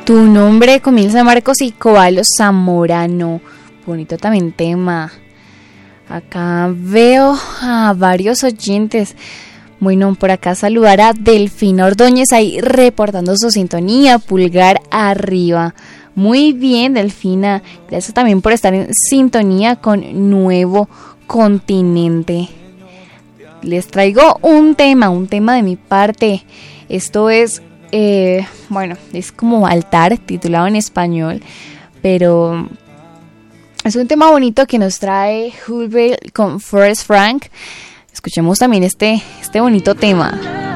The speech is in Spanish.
Tu nombre comienza Marcos y Cobalo Zamorano. Bonito también tema. Acá veo a varios oyentes. Bueno, por acá saludar a Delfina Ordóñez ahí reportando su sintonía, pulgar arriba. Muy bien, Delfina. Gracias también por estar en sintonía con Nuevo Continente. Les traigo un tema de mi parte. Esto es, es como altar, titulado en español, pero es un tema bonito que nos trae Hulbert con Forrest Frank. Escuchemos también este bonito tema.